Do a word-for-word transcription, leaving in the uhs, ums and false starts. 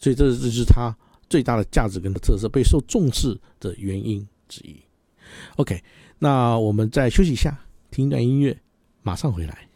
所以这这就是它最大的价值跟特色，备受重视的原因之一。OK， 那我们再休息一下，听一段音乐，马上回来。